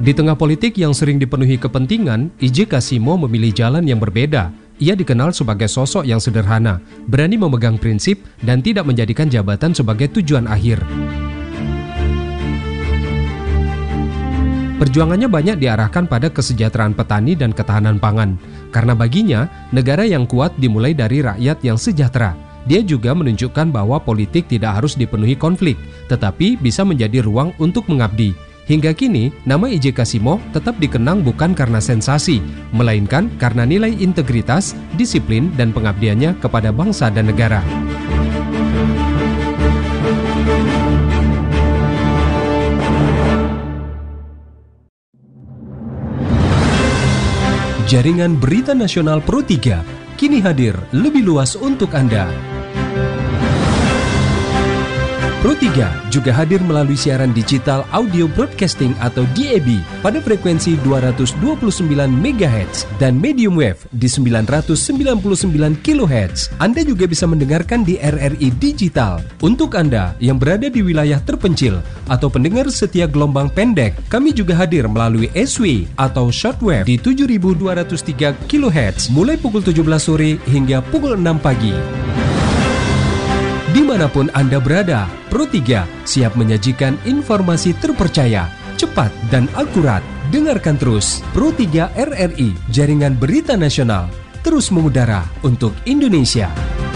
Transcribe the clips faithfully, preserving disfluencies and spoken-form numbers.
Di tengah politik yang sering dipenuhi kepentingan, I J Kasimo memilih jalan yang berbeda. Ia dikenal sebagai sosok yang sederhana, berani memegang prinsip, dan tidak menjadikan jabatan sebagai tujuan akhir. Perjuangannya banyak diarahkan pada kesejahteraan petani dan ketahanan pangan. Karena baginya, negara yang kuat dimulai dari rakyat yang sejahtera. Dia juga menunjukkan bahwa politik tidak harus dipenuhi konflik, tetapi bisa menjadi ruang untuk mengabdi. Hingga kini, nama I J Kasimo tetap dikenang bukan karena sensasi, melainkan karena nilai integritas, disiplin, dan pengabdiannya kepada bangsa dan negara. Jaringan Berita Nasional Pro tiga kini hadir lebih luas untuk Anda. Pro tiga juga hadir melalui siaran digital audio broadcasting atau D A B pada frekuensi dua ratus dua puluh sembilan megahertz dan medium wave di sembilan ratus sembilan puluh sembilan kilohertz. Anda juga bisa mendengarkan di R R I Digital. Untuk Anda yang berada di wilayah terpencil atau pendengar setia gelombang pendek, kami juga hadir melalui S W atau shortwave di tujuh ribu dua ratus tiga kilohertz mulai pukul tujuh belas sore hingga pukul enam pagi. Dimanapun Anda berada, Pro tiga siap menyajikan informasi terpercaya, cepat, dan akurat. Dengarkan terus Pro tiga R R I, Jaringan Berita Nasional, terus mengudara untuk Indonesia.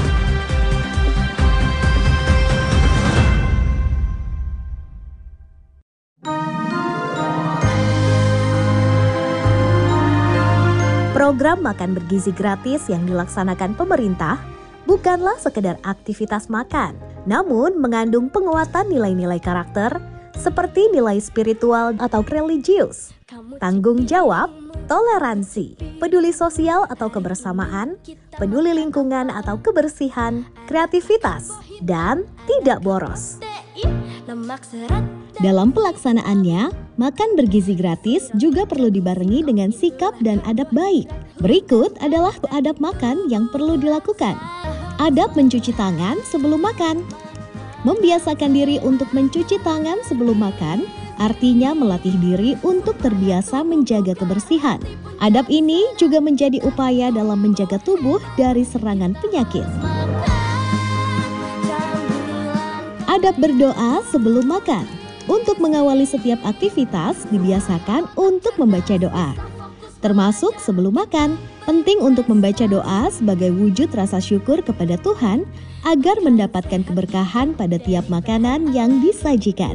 Program makan bergizi gratis yang dilaksanakan pemerintah bukanlah sekedar aktivitas makan, namun mengandung penguatan nilai-nilai karakter seperti nilai spiritual atau religius, tanggung jawab, toleransi, peduli sosial atau kebersamaan, peduli lingkungan atau kebersihan, kreativitas, dan tidak boros. Dalam pelaksanaannya, makan bergizi gratis juga perlu dibarengi dengan sikap dan adab baik. Berikut adalah adab makan yang perlu dilakukan. Adab mencuci tangan sebelum makan. Membiasakan diri untuk mencuci tangan sebelum makan artinya melatih diri untuk terbiasa menjaga kebersihan. Adab ini juga menjadi upaya dalam menjaga tubuh dari serangan penyakit. Adab berdoa sebelum makan. Untuk mengawali setiap aktivitas, dibiasakan untuk membaca doa. Termasuk sebelum makan. Penting untuk membaca doa sebagai wujud rasa syukur kepada Tuhan agar mendapatkan keberkahan pada tiap makanan yang disajikan.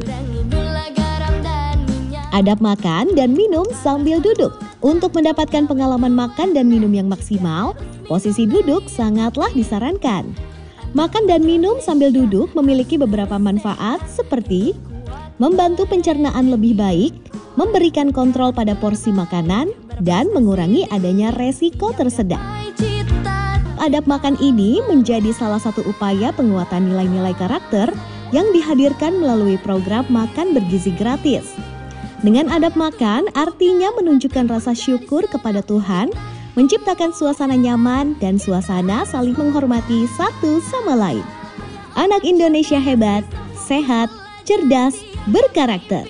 Adab makan dan minum sambil duduk. Untuk mendapatkan pengalaman makan dan minum yang maksimal, posisi duduk sangatlah disarankan. Makan dan minum sambil duduk memiliki beberapa manfaat seperti membantu pencernaan lebih baik, memberikan kontrol pada porsi makanan, dan mengurangi adanya resiko tersedak. Adab makan ini menjadi salah satu upaya penguatan nilai-nilai karakter yang dihadirkan melalui program makan bergizi gratis. Dengan adab makan artinya menunjukkan rasa syukur kepada Tuhan, menciptakan suasana nyaman dan suasana saling menghormati satu sama lain. Anak Indonesia hebat, sehat, cerdas, berkarakter.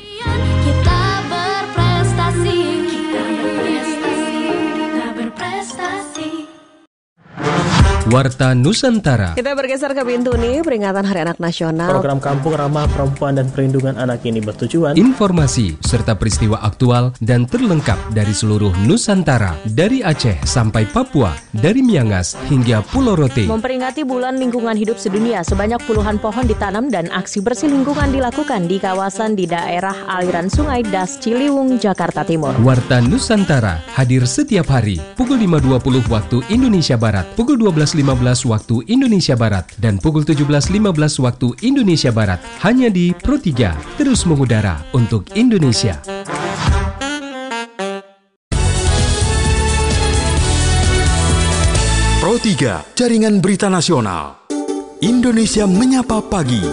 Warta Nusantara. Kita bergeser ke pintu nih, peringatan Hari Anak Nasional. Program Kampung Ramah Perempuan dan Perlindungan Anak ini bertujuan informasi serta peristiwa aktual dan terlengkap dari seluruh Nusantara, dari Aceh sampai Papua, dari Miangas hingga Pulau Rote. Memperingati Bulan Lingkungan Hidup Sedunia, sebanyak puluhan pohon ditanam dan aksi bersih lingkungan dilakukan di kawasan di daerah aliran Sungai Das Ciliwung, Jakarta Timur. Warta Nusantara hadir setiap hari pukul lima dua puluh waktu Indonesia Barat, pukul dua belas lima belas waktu Indonesia Barat, dan pukul tujuh belas lima belas waktu Indonesia Barat. Hanya di Pro tiga, terus mengudara untuk Indonesia. Pro tiga, Jaringan Berita Nasional. Indonesia Menyapa Pagi.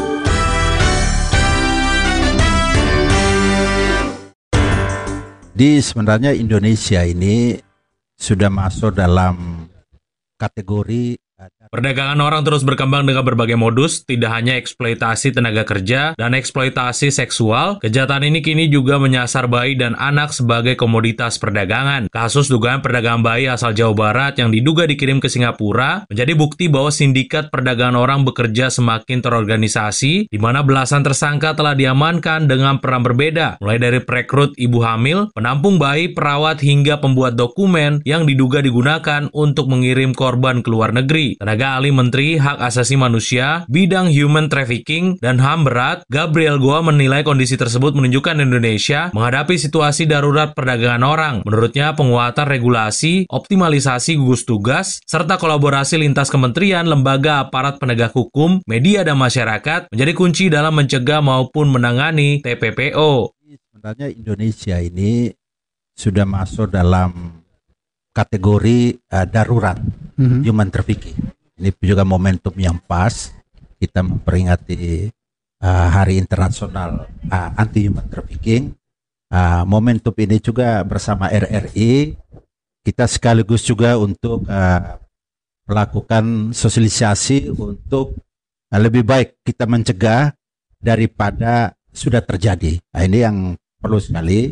Di sebenarnya Indonesia ini sudah masuk dalam kategori ada Perdagangan orang terus berkembang dengan berbagai modus, tidak hanya eksploitasi tenaga kerja dan eksploitasi seksual, kejahatan ini kini juga menyasar bayi dan anak sebagai komoditas perdagangan. Kasus dugaan perdagangan bayi asal Jawa Barat yang diduga dikirim ke Singapura menjadi bukti bahwa sindikat perdagangan orang bekerja semakin terorganisasi, di mana belasan tersangka telah diamankan dengan peran berbeda, mulai dari perekrut ibu hamil, penampung bayi, perawat, hingga pembuat dokumen yang diduga digunakan untuk mengirim korban ke luar negeri. Tenaga ahli Menteri Hak Asasi Manusia, Bidang Human Trafficking dan H A M Berat, Gabriel Goa menilai kondisi tersebut menunjukkan Indonesia menghadapi situasi darurat perdagangan orang. Menurutnya, penguatan regulasi, optimalisasi gugus tugas, serta kolaborasi lintas kementerian, lembaga, aparat penegak hukum, media, dan masyarakat menjadi kunci dalam mencegah maupun menangani T P P O. Sebenarnya Indonesia ini sudah masuk dalam kategori uh, darurat mm-hmm. human trafficking. Ini juga momentum yang pas kita memperingati uh, Hari Internasional uh, Anti Human Trafficking. Uh, momentum ini juga bersama R R I kita sekaligus juga untuk uh, melakukan sosialisasi untuk uh, lebih baik kita mencegah daripada sudah terjadi. Nah, ini yang perlu sekali.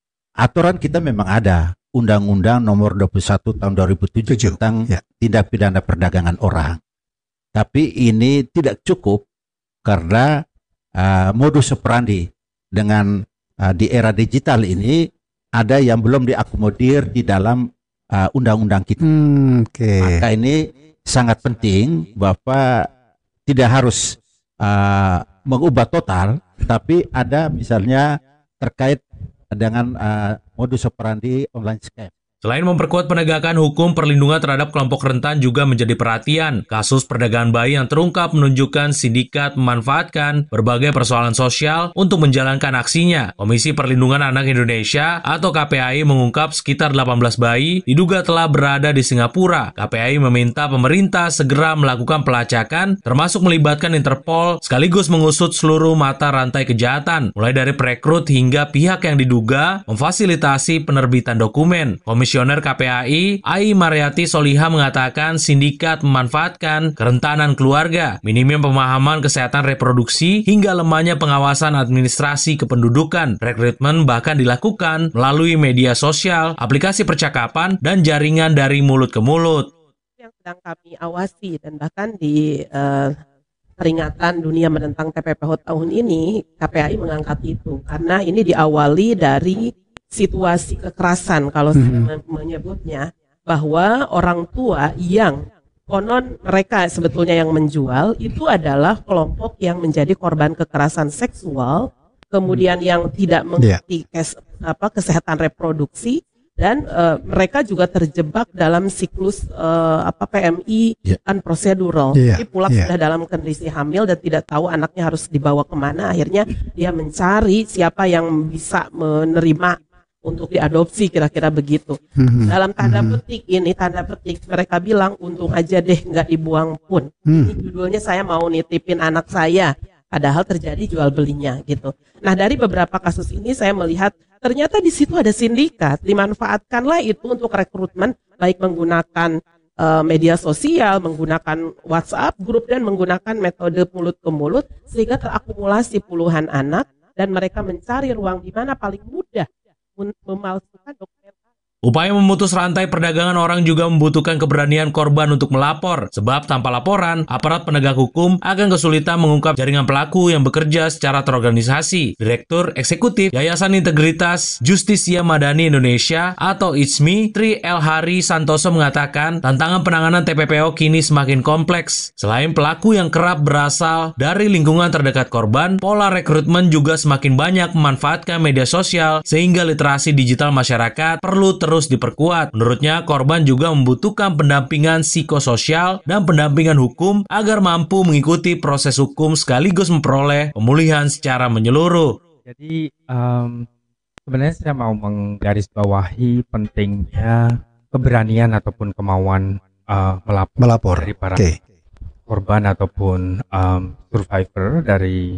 Aturan kita memang ada. Undang-Undang Nomor dua puluh satu Tahun dua ribu tujuh tentang ya. Tindak pidana perdagangan orang. Tapi ini tidak cukup karena uh, modus operandi dengan uh, di era digital ini ada yang belum diakomodir di dalam uh, undang-undang kita. Hmm, okay. Maka ini sangat penting Bapak tidak harus uh, mengubah total, tapi ada misalnya terkait dengan uh, modus operandi online scam. Selain memperkuat penegakan hukum, perlindungan terhadap kelompok rentan juga menjadi perhatian. Kasus perdagangan bayi yang terungkap menunjukkan sindikat memanfaatkan berbagai persoalan sosial untuk menjalankan aksinya. Komisi Perlindungan Anak Indonesia atau K P A I mengungkap sekitar delapan belas bayi diduga telah berada di Singapura. K P A I meminta pemerintah segera melakukan pelacakan, termasuk melibatkan Interpol, sekaligus mengusut seluruh mata rantai kejahatan, mulai dari perekrut hingga pihak yang diduga memfasilitasi penerbitan dokumen. Komisioner K P A I, Ai Mariati Soliha mengatakan sindikat memanfaatkan kerentanan keluarga, minimnya pemahaman kesehatan reproduksi, hingga lemahnya pengawasan administrasi kependudukan. Rekrutmen bahkan dilakukan melalui media sosial, aplikasi percakapan, dan jaringan dari mulut ke mulut. Yang sedang kami awasi dan bahkan di uh, peringatan dunia menentang T P P O tahun ini, K P A I mengangkat itu karena ini diawali dari situasi kekerasan kalau hmm. saya menyebutnya, bahwa orang tua yang konon mereka sebetulnya yang menjual itu adalah kelompok yang menjadi korban kekerasan seksual, kemudian yang tidak mengerti yeah. kes, apa, kesehatan reproduksi, dan uh, mereka juga terjebak dalam siklus uh, apa P M I yeah. dan prosedural. Yeah. Jadi pulang yeah. sudah dalam kondisi hamil dan tidak tahu anaknya harus dibawa kemana, akhirnya dia mencari siapa yang bisa menerima untuk diadopsi, kira-kira begitu. Hmm. Dalam tanda petik ini, tanda petik mereka bilang untung aja deh nggak dibuang pun. Hmm. Ini judulnya saya mau nitipin anak saya, padahal terjadi jual belinya gitu. Nah, dari beberapa kasus ini saya melihat ternyata di situ ada sindikat, dimanfaatkanlah itu untuk rekrutmen, baik menggunakan uh, media sosial, menggunakan WhatsApp grup, dan menggunakan metode mulut ke mulut, sehingga terakumulasi puluhan anak dan mereka mencari ruang di mana paling mudah memalsukan dokumen. Upaya memutus rantai perdagangan orang juga membutuhkan keberanian korban untuk melapor, sebab tanpa laporan, aparat penegak hukum akan kesulitan mengungkap jaringan pelaku yang bekerja secara terorganisasi. Direktur Eksekutif Yayasan Integritas Justisia Madani Indonesia atau I T S M I, Tri L. Hari Santoso mengatakan tantangan penanganan T P P O kini semakin kompleks. Selain pelaku yang kerap berasal dari lingkungan terdekat korban, pola rekrutmen juga semakin banyak memanfaatkan media sosial, sehingga literasi digital masyarakat perlu terus terus diperkuat. Menurutnya, korban juga membutuhkan pendampingan psikososial dan pendampingan hukum agar mampu mengikuti proses hukum sekaligus memperoleh pemulihan secara menyeluruh. Jadi, um, sebenarnya saya mau menggarisbawahi pentingnya keberanian ataupun kemauan uh, melapor, melapor dari para okay. korban ataupun um, survivor dari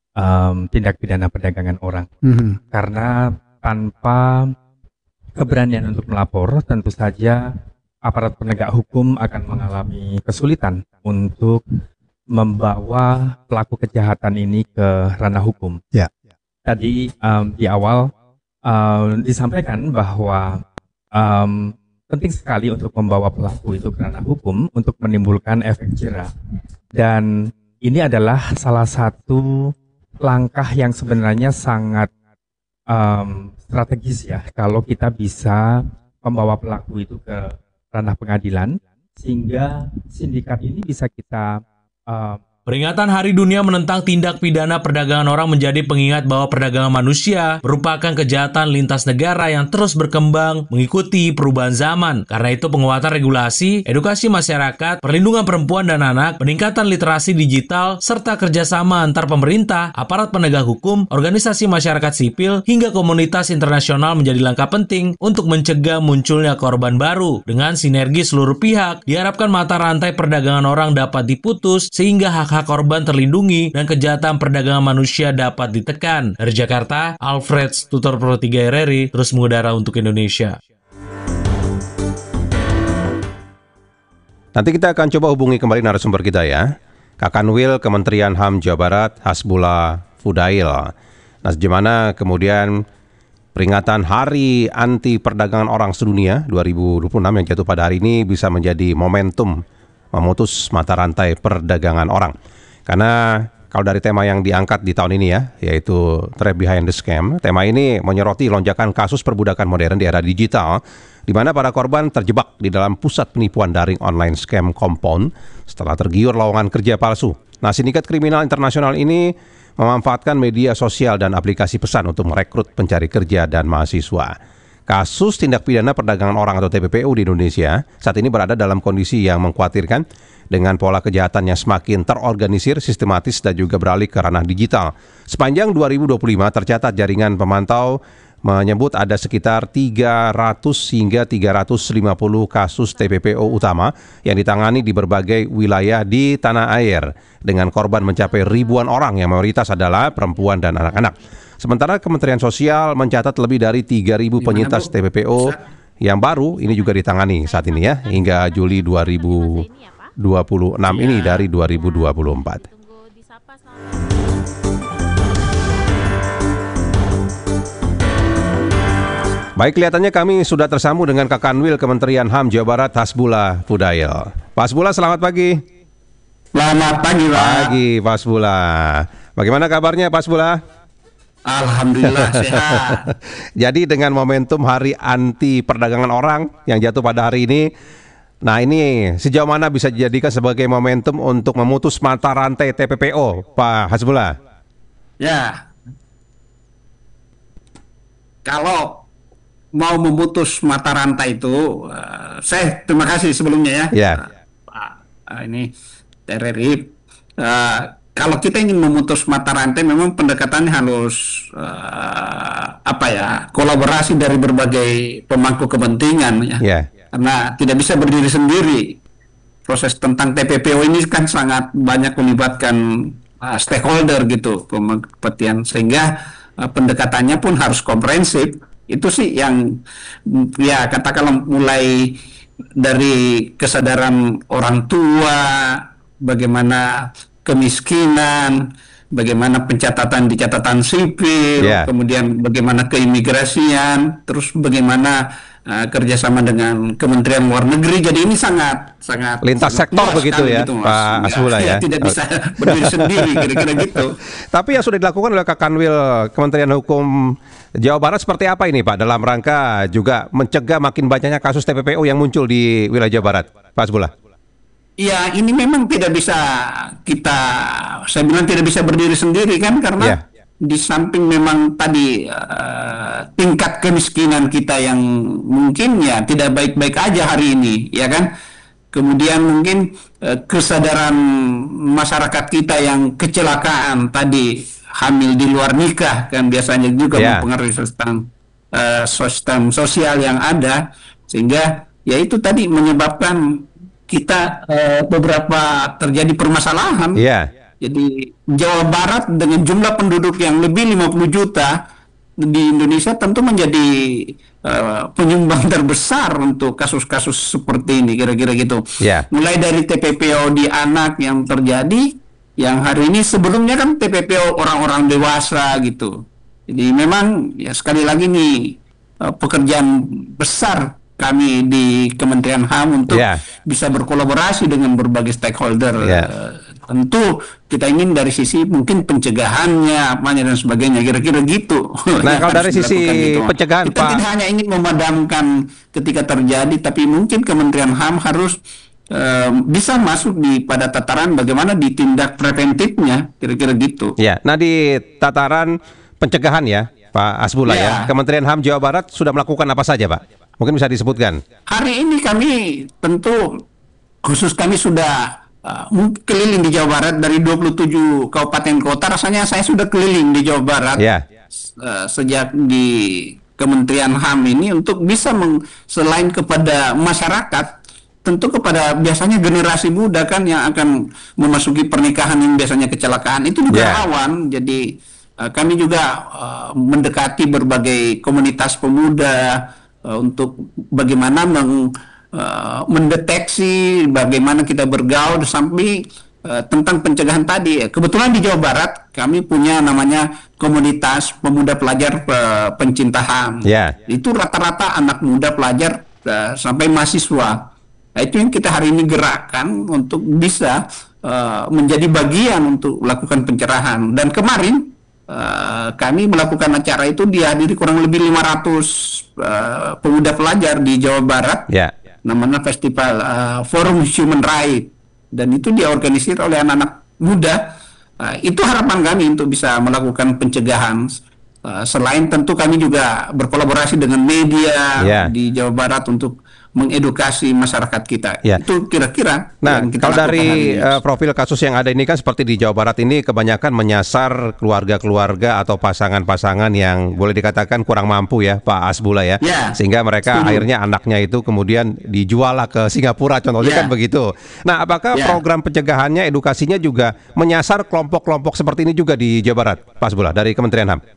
um, tindak pidana perdagangan orang. Mm-hmm. Karena tanpa keberanian untuk melapor, tentu saja aparat penegak hukum akan mengalami kesulitan untuk membawa pelaku kejahatan ini ke ranah hukum. Ya. Tadi um, di awal um, disampaikan bahwa um, penting sekali untuk membawa pelaku itu ke ranah hukum untuk menimbulkan efek jera. Dan ini adalah salah satu langkah yang sebenarnya sangat um, strategis ya, kalau kita bisa membawa pelaku itu ke ranah pengadilan, sehingga sindikat ini bisa kita uh, Peringatan Hari Dunia menentang tindak pidana perdagangan orang menjadi pengingat bahwa perdagangan manusia merupakan kejahatan lintas negara yang terus berkembang mengikuti perubahan zaman. Karena itu penguatan regulasi, edukasi masyarakat, perlindungan perempuan dan anak, peningkatan literasi digital, serta kerjasama antar pemerintah, aparat penegak hukum, organisasi masyarakat sipil, hingga komunitas internasional menjadi langkah penting untuk mencegah munculnya korban baru. Dengan sinergi seluruh pihak, diharapkan mata rantai perdagangan orang dapat diputus sehingga hak hak korban terlindungi dan kejahatan perdagangan manusia dapat ditekan. Dari Jakarta, Alfred, tutor Pro tiga R R I, terus mengudara untuk Indonesia. Nanti kita akan coba hubungi kembali narasumber kita ya. Kakanwil Kementerian H A M Jawa Barat, Hasbullah Fudail. Nah, gimana kemudian peringatan Hari Anti Perdagangan Orang Sedunia dua ribu dua puluh enam yang jatuh pada hari ini bisa menjadi momentum memutus mata rantai perdagangan orang. Karena kalau dari tema yang diangkat di tahun ini ya, yaitu Trap Behind the Scam, tema ini menyoroti lonjakan kasus perbudakan modern di era digital, di mana para korban terjebak di dalam pusat penipuan daring online scam compound setelah tergiur lowongan kerja palsu. Nah, sindikat kriminal internasional ini memanfaatkan media sosial dan aplikasi pesan untuk merekrut pencari kerja dan mahasiswa. Kasus tindak pidana perdagangan orang atau T P P O di Indonesia saat ini berada dalam kondisi yang mengkhawatirkan dengan pola kejahatan yang semakin terorganisir, sistematis, dan juga beralih ke ranah digital. Sepanjang dua ribu dua puluh lima tercatat jaringan pemantau menyebut ada sekitar tiga ratus hingga tiga ratus lima puluh kasus T P P O utama yang ditangani di berbagai wilayah di tanah air dengan korban mencapai ribuan orang yang mayoritas adalah perempuan dan anak-anak. Sementara Kementerian Sosial mencatat lebih dari tiga ribu penyintas T P P O yang baru ini juga ditangani saat ini ya, hingga Juli dua ribu dua puluh enam ini dari dua ribu dua puluh empat. Baik, kelihatannya kami sudah tersambung dengan Kakanwil Kementerian H A M Jawa Barat, Hasbullah Fudail. Pak Hasbullah, selamat pagi. Selamat pagi, Pak. Pagi, Pak Hasbullah. Bagaimana kabarnya, Pak Hasbullah? Alhamdulillah sehat. Jadi dengan momentum Hari Anti Perdagangan Orang yang jatuh pada hari ini, nah ini sejauh mana bisa dijadikan sebagai momentum untuk memutus mata rantai T P P O, Pak Hasbullah? Ya, kalau mau memutus mata rantai itu, uh, saya terima kasih sebelumnya ya, ya. Pak uh, ini T R R I. Uh, Kalau kita ingin memutus mata rantai, memang pendekatannya harus uh, apa ya, kolaborasi dari berbagai pemangku kepentingan ya, yeah. Karena tidak bisa berdiri sendiri. Proses tentang T P P O ini kan sangat banyak melibatkan uh, stakeholder gitu, pemangku kepentingan, sehingga uh, pendekatannya pun harus komprehensif. Itu sih yang ya katakanlah mulai dari kesadaran orang tua, bagaimana kemiskinan, bagaimana pencatatan di catatan sipil, yeah. Kemudian bagaimana keimigrasian, terus bagaimana uh, kerjasama dengan Kementerian Luar Negeri. Jadi ini sangat sangat lintas sangat sektor begitu ya, gitu, Pak Hasbullah ya. Tidak bisa berdiri sendiri kira-kira gitu. Tapi yang sudah dilakukan oleh Kakanwil Kementerian Hukum Jawa Barat seperti apa ini, Pak, dalam rangka juga mencegah makin banyaknya kasus T P P O yang muncul di wilayah Jawa Barat, Pak Hasbullah? Ya, ini memang tidak bisa kita, saya bilang tidak bisa berdiri sendiri kan, karena yeah. Di samping memang tadi uh, tingkat kemiskinan kita yang mungkin ya tidak baik-baik aja hari ini, ya kan. Kemudian mungkin uh, kesadaran masyarakat kita yang kecelakaan tadi, hamil di luar nikah kan biasanya juga yeah. mempengaruhi tentang uh, sistem sosial yang ada, sehingga ya itu tadi menyebabkan kita uh, beberapa terjadi permasalahan. Yeah. Jadi Jawa Barat dengan jumlah penduduk yang lebih lima puluh juta di Indonesia tentu menjadi uh, penyumbang terbesar untuk kasus-kasus seperti ini, kira-kira gitu. Yeah. Mulai dari T P P O di anak yang terjadi, yang hari ini sebelumnya kan T P P O orang-orang dewasa gitu. Jadi memang ya sekali lagi nih uh, pekerjaan besar kami di Kementerian H A M untuk yeah. bisa berkolaborasi dengan berbagai stakeholder. Yeah. Uh, tentu kita ingin dari sisi mungkin pencegahannya, apanya dan sebagainya, kira-kira gitu. Nah, kalau dari sisi gitu. pencegahan, kita Pak, tidak hanya ingin memadamkan ketika terjadi, tapi mungkin Kementerian H A M harus uh, bisa masuk di pada tataran bagaimana ditindak preventifnya, kira-kira gitu. Ya, nah di tataran pencegahan ya, Pak Hasbullah ya, ya Kementerian H A M Jawa Barat sudah melakukan apa saja, Pak? Mungkin bisa disebutkan. Hari ini kami tentu khusus kami sudah Uh, keliling di Jawa Barat dari dua puluh tujuh kabupaten kota. Rasanya saya sudah keliling di Jawa Barat yeah. uh, sejak di Kementerian H A M ini untuk bisa meng, selain kepada masyarakat, tentu kepada biasanya generasi muda kan yang akan memasuki pernikahan yang biasanya kecelakaan itu juga yeah. rawan. Jadi uh, kami juga uh, mendekati berbagai komunitas pemuda uh, untuk bagaimana meng Uh, mendeteksi bagaimana kita bergaul sampai uh, tentang pencegahan tadi. Kebetulan di Jawa Barat kami punya namanya komunitas pemuda pelajar uh, pencinta H A M. Yeah. Itu rata-rata anak muda pelajar uh, sampai mahasiswa. Nah, itu yang kita hari ini gerakkan untuk bisa uh, menjadi bagian untuk melakukan pencerahan. Dan kemarin uh, kami melakukan acara itu dihadiri kurang lebih lima ratus uh, pemuda pelajar di Jawa Barat. Yeah. Namanya Festival uh, Forum Human Rights, dan itu diorganisir oleh anak-anak muda. Uh, itu harapan kami untuk bisa melakukan pencegahan. Uh, selain tentu kami juga berkolaborasi dengan media yeah. di Jawa Barat untuk mengedukasi masyarakat kita. Yeah. Itu kira-kira. Nah, yang kita kalau dari uh, hari profil kasus yang ada ini kan seperti di Jawa Barat ini kebanyakan menyasar keluarga-keluarga atau pasangan-pasangan yang boleh dikatakan kurang mampu ya, Pak Hasbullah ya. Yeah. Sehingga mereka Setuju. akhirnya anaknya itu kemudian dijual lah ke Singapura contohnya Yeah. kan begitu. Nah, apakah Yeah. program pencegahannya, edukasinya juga menyasar kelompok-kelompok seperti ini juga di Jawa Barat, Pak Hasbullah dari Kementerian H A M?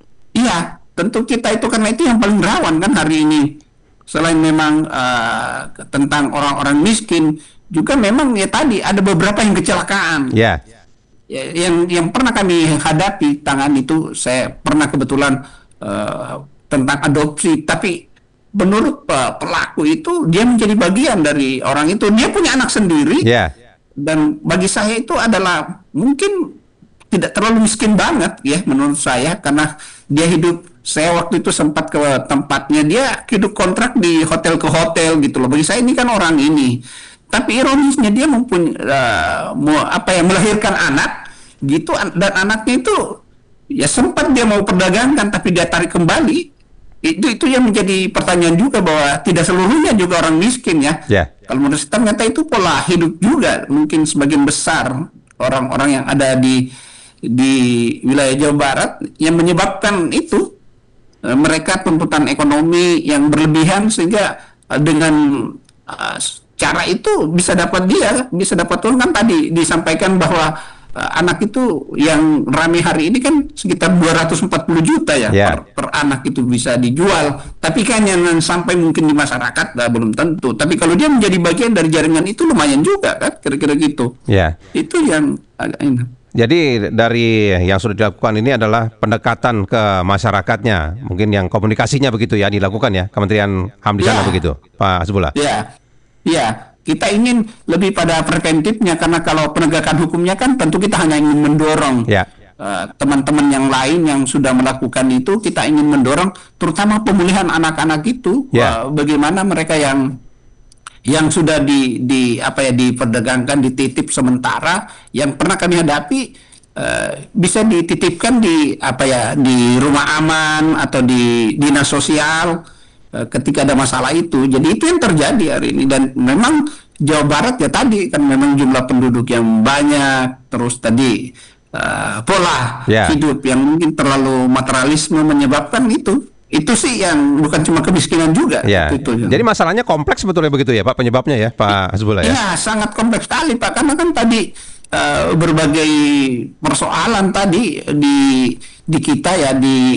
Iya, tentu kita itu karena itu yang paling rawan kan hari ini. Selain memang uh, tentang orang-orang miskin, juga memang ya tadi ada beberapa yang kecelakaan. Ya. Ya, yang yang pernah kami hadapi tangan itu, saya pernah kebetulan uh, tentang adopsi, tapi menurut uh, pelaku itu dia menjadi bagian dari orang itu. Dia punya anak sendiri. Ya. Dan bagi saya itu adalah mungkin tidak terlalu miskin banget ya menurut saya, karena dia hidup, saya waktu itu sempat ke tempatnya, dia hidup kontrak di hotel ke hotel gitu loh. Bagi saya ini kan orang ini, tapi ironisnya dia mempunyai uh, mau apa ya melahirkan anak gitu, dan anaknya itu ya sempat dia mau perdagangkan tapi dia tarik kembali. Itu itu yang menjadi pertanyaan juga, bahwa tidak seluruhnya juga orang miskin ya. Yeah. Kalau menurut saya ternyata itu pola hidup juga mungkin sebagian besar orang-orang yang ada di di wilayah Jawa Barat yang menyebabkan itu uh, mereka tuntutan ekonomi yang berlebihan, sehingga uh, dengan uh, cara itu bisa dapat dia bisa dapat uang. Kan tadi disampaikan bahwa uh, anak itu yang rame hari ini kan sekitar dua ratus empat puluh juta ya, yeah. per, per anak itu bisa dijual. Tapi kan yang sampai mungkin di masyarakat nah, belum tentu. Tapi kalau dia menjadi bagian dari jaringan itu lumayan juga kan, kira-kira gitu. Ya. Itu yang agak ini. Jadi dari yang sudah dilakukan ini adalah pendekatan ke masyarakatnya, mungkin yang komunikasinya begitu ya dilakukan ya Kementerian H A M di sana ya. begitu, Pak Hasbullah. Ya, ya. Kita ingin lebih pada preventifnya, karena kalau penegakan hukumnya kan tentu kita hanya ingin mendorong ya. uh, teman-teman yang lain yang sudah melakukan itu, kita ingin mendorong terutama pemulihan anak-anak itu, ya. uh, bagaimana mereka yang yang sudah di, di apa ya diperdagangkan, dititip sementara, yang pernah kami hadapi uh, bisa dititipkan di apa ya di rumah aman atau di dinas sosial uh, ketika ada masalah itu. Jadi itu yang terjadi hari ini, dan memang Jawa Barat ya tadi kan memang jumlah penduduk yang banyak, terus tadi uh, pola yeah. hidup yang mungkin terlalu materialisme menyebabkan itu. Itu sih yang bukan cuma kemiskinan juga. Ya. Itu, itu. Jadi masalahnya kompleks sebetulnya begitu ya Pak, penyebabnya ya Pak Hasbullah ya? Ya, sangat kompleks sekali Pak, karena kan tadi uh, berbagai persoalan tadi di di kita ya di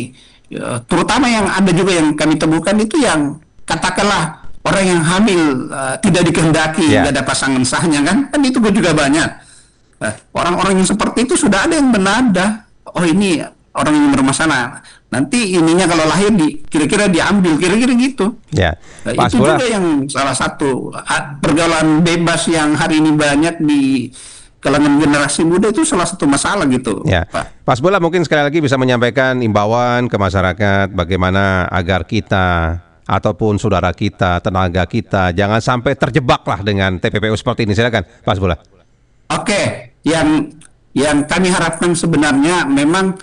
ya, terutama yang ada juga yang kami temukan itu yang katakanlah orang yang hamil uh, tidak dikehendaki, yeah. Tidak ada pasangan sahnya kan, kan itu juga banyak. Nah, orang-orang yang seperti itu sudah ada yang menada, oh ini orang yang bermasalah. Nanti ininya kalau lahir di kira-kira diambil, kira-kira gitu. Ya. Nah, itu juga yang salah satu pergaulan bebas yang hari ini banyak di kalangan generasi muda itu salah satu masalah gitu. Ya. Pak Mas Bola mungkin sekali lagi bisa menyampaikan imbauan ke masyarakat bagaimana agar kita ataupun saudara kita, tenaga kita jangan sampai terjebaklah dengan T P P U seperti ini. Silakan, Pak Bola. Oke, yang yang kami harapkan sebenarnya memang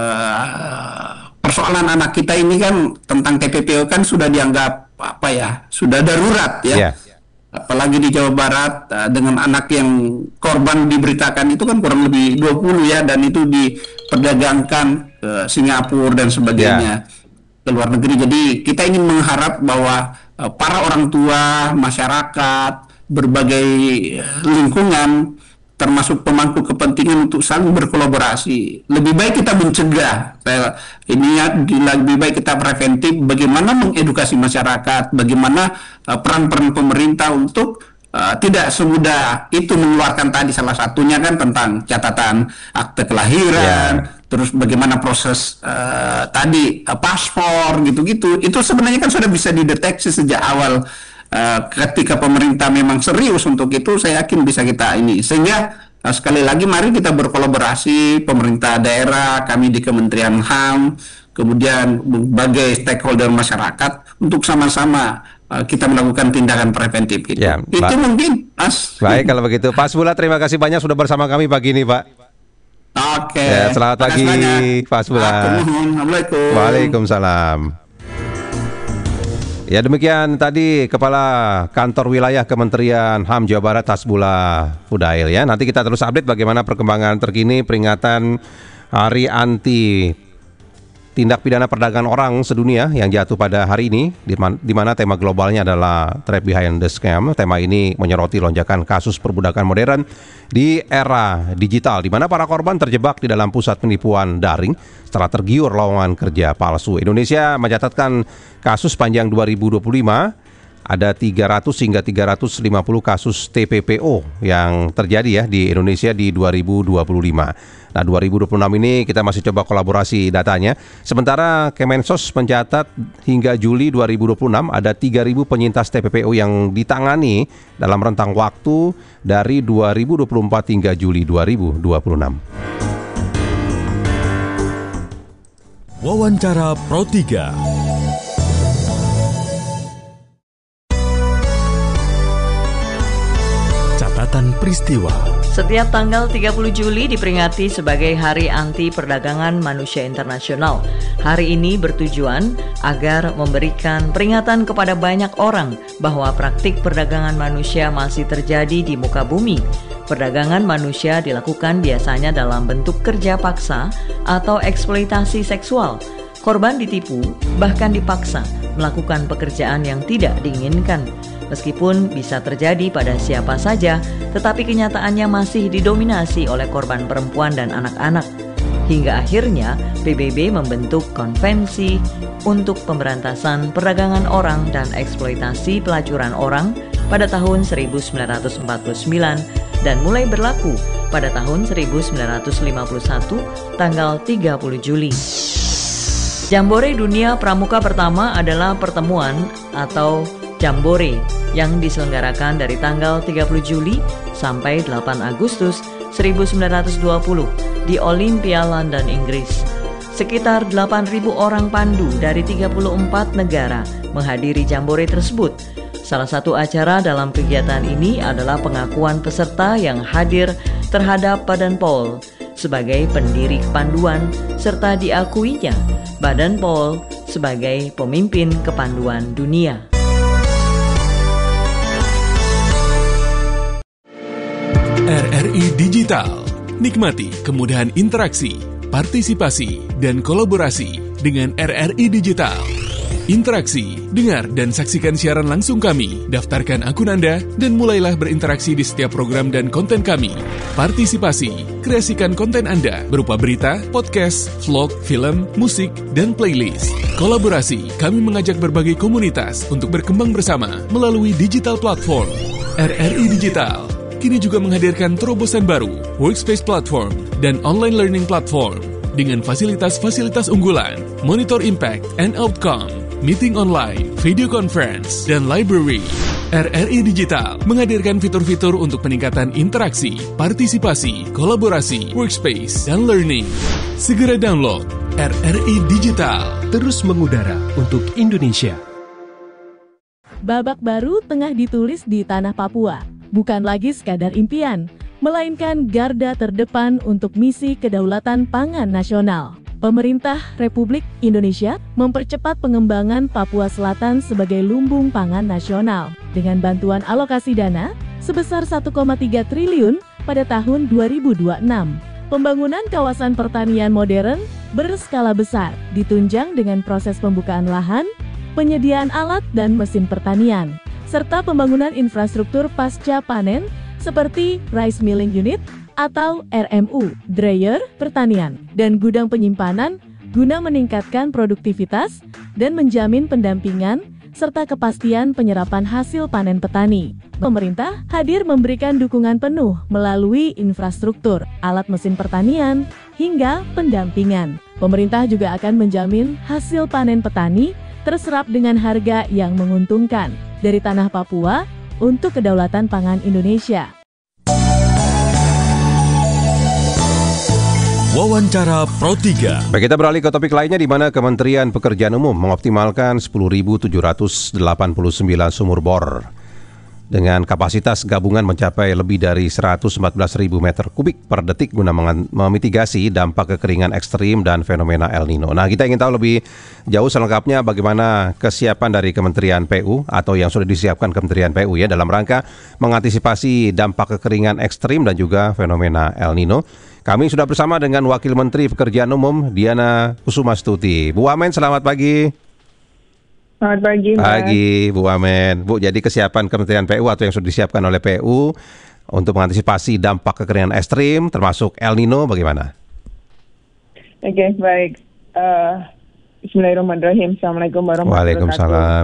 uh, persoalan anak kita ini kan tentang T P P O kan sudah dianggap apa ya, sudah darurat ya. Yeah. Apalagi di Jawa Barat uh, dengan anak yang korban diberitakan itu kan kurang lebih dua puluh ya, dan itu diperdagangkan ke Singapura dan sebagainya, yeah. Ke luar negeri. Jadi kita ingin mengharap bahwa uh, para orang tua, masyarakat, berbagai uh, lingkungan termasuk pemangku kepentingan untuk saling berkolaborasi. Lebih baik kita mencegah. Ini lebih baik kita preventif. Bagaimana mengedukasi masyarakat, bagaimana uh, peran-peran pemerintah untuk uh, tidak semudah itu mengeluarkan tadi salah satunya kan tentang catatan akte kelahiran, yeah. Terus bagaimana proses uh, tadi uh, paspor gitu-gitu. Itu sebenarnya kan sudah bisa dideteksi sejak awal. Uh, ketika pemerintah memang serius untuk itu, saya yakin bisa kita ini. Sehingga uh, sekali lagi mari kita berkolaborasi, pemerintah daerah, kami di Kementerian H A M, kemudian berbagai stakeholder masyarakat untuk sama-sama uh, kita melakukan tindakan preventif gitu. Ya, itu Pak. Mungkin Mas. Baik kalau begitu, Pak Sbula terima kasih banyak sudah bersama kami pagi ini, Pak. Oke. Ya, selamat pagi Pak Sbula. Assalamualaikum. Waalaikumsalam. Ya demikian tadi Kepala Kantor Wilayah Kementerian H A M Jawa Barat Hasbullah Fudail ya. Nanti kita terus update bagaimana perkembangan terkini peringatan Hari Anti Tindak Pidana Perdagangan Orang Sedunia yang jatuh pada hari ini, di mana, di mana tema globalnya adalah Trap Behind the Scam. Tema ini menyoroti lonjakan kasus perbudakan modern di era digital, di mana para korban terjebak di dalam pusat penipuan daring setelah tergiur lowongan kerja palsu. Indonesia mencatatkan kasus panjang dua ribu dua puluh lima ada tiga ratus hingga tiga ratus lima puluh kasus T P P O yang terjadi ya di Indonesia di dua ribu dua puluh lima. Nah, dua ribu dua puluh enam ini kita masih coba kolaborasi datanya. Sementara Kemensos mencatat hingga Juli dua ribu dua puluh enam ada tiga ribu penyintas T P P O yang ditangani dalam rentang waktu dari dua ribu dua puluh empat hingga Juli dua ribu dua puluh enam. Wawancara Pro tiga. Catatan peristiwa. Setiap tanggal tiga puluh Juli diperingati sebagai Hari Anti Perdagangan Manusia Internasional. Hari ini bertujuan agar memberikan peringatan kepada banyak orang bahwa praktik perdagangan manusia masih terjadi di muka bumi. Perdagangan manusia dilakukan biasanya dalam bentuk kerja paksa atau eksploitasi seksual. Korban ditipu, bahkan dipaksa melakukan pekerjaan yang tidak diinginkan. Meskipun bisa terjadi pada siapa saja, tetapi kenyataannya masih didominasi oleh korban perempuan dan anak-anak. Hingga akhirnya P B B membentuk konvensi untuk pemberantasan perdagangan orang dan eksploitasi pelacuran orang pada tahun seribu sembilan ratus empat puluh sembilan dan mulai berlaku pada tahun seribu sembilan ratus lima puluh satu tanggal tiga puluh Juli. Jambore Dunia Pramuka pertama adalah pertemuan atau Jambore yang diselenggarakan dari tanggal tiga puluh Juli sampai delapan Agustus seribu sembilan ratus dua puluh di Olympia, London, Inggris. Sekitar delapan ribu orang pandu dari tiga puluh empat negara menghadiri Jambore tersebut. Salah satu acara dalam kegiatan ini adalah pengakuan peserta yang hadir terhadap Baden Powell sebagai pendiri kepanduan serta diakuinya Baden Powell sebagai pemimpin kepanduan dunia. R R I Digital. Nikmati kemudahan interaksi, partisipasi, dan kolaborasi dengan R R I Digital. Interaksi, dengar dan saksikan siaran langsung kami. Daftarkan akun Anda dan mulailah berinteraksi di setiap program dan konten kami. Partisipasi, kreasikan konten Anda berupa berita, podcast, vlog, film, musik, dan playlist. Kolaborasi, kami mengajak berbagai komunitas untuk berkembang bersama melalui digital platform. R R I Digital kini juga menghadirkan terobosan baru, workspace platform, dan online learning platform dengan fasilitas-fasilitas unggulan, monitor impact and outcome, meeting online, video conference, dan library. R R I Digital menghadirkan fitur-fitur untuk peningkatan interaksi, partisipasi, kolaborasi, workspace, dan learning. Segera download R R I Digital. Terus mengudara untuk Indonesia. Babak baru tengah ditulis di tanah Papua. Bukan lagi sekadar impian, melainkan garda terdepan untuk misi kedaulatan pangan nasional. Pemerintah Republik Indonesia mempercepat pengembangan Papua Selatan sebagai lumbung pangan nasional dengan bantuan alokasi dana sebesar satu koma tiga triliun pada tahun dua ribu dua puluh enam. Pembangunan kawasan pertanian modern berskala besar ditunjang dengan proses pembukaan lahan, penyediaan alat dan mesin pertanian, serta pembangunan infrastruktur pasca panen seperti rice milling unit atau R M U, dryer pertanian, dan gudang penyimpanan guna meningkatkan produktivitas dan menjamin pendampingan serta kepastian penyerapan hasil panen petani. Pemerintah hadir memberikan dukungan penuh melalui infrastruktur, alat mesin pertanian, hingga pendampingan. Pemerintah juga akan menjamin hasil panen petani terserap dengan harga yang menguntungkan dari tanah Papua untuk kedaulatan pangan Indonesia. Wawancara Pro tiga. Baik, kita beralih ke topik lainnya di mana Kementerian Pekerjaan Umum mengoptimalkan sepuluh ribu tujuh ratus delapan puluh sembilan sumur bor dengan kapasitas gabungan mencapai lebih dari seratus empat belas ribu meter kubik per detik guna memitigasi dampak kekeringan ekstrim dan fenomena El Nino. Nah, kita ingin tahu lebih jauh selengkapnya bagaimana kesiapan dari Kementerian P U atau yang sudah disiapkan Kementerian P U ya dalam rangka mengantisipasi dampak kekeringan ekstrim dan juga fenomena El Nino. Kami sudah bersama dengan Wakil Menteri Pekerjaan Umum Diana Kusumastuti. Bu Wamen, selamat pagi. Selamat pagi, Mas. Pagi, Bu Wamen. Bu, jadi kesiapan Kementerian P U atau yang sudah disiapkan oleh P U untuk mengantisipasi dampak kekeringan ekstrim termasuk El Nino bagaimana? Oke, okay, baik. Uh, Bismillahirrahmanirrahim. Assalamualaikum warahmatullahi wabarakatuh. Waalaikumsalam.